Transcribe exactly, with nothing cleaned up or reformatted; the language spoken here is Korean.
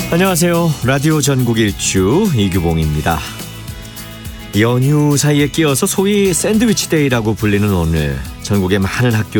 안녕하세요. 라디오 전국 일주 이규봉입니다. 연휴 사이에 끼어서 소위 샌드위치 데이라고 불리는 오늘, 전국의 많은 학교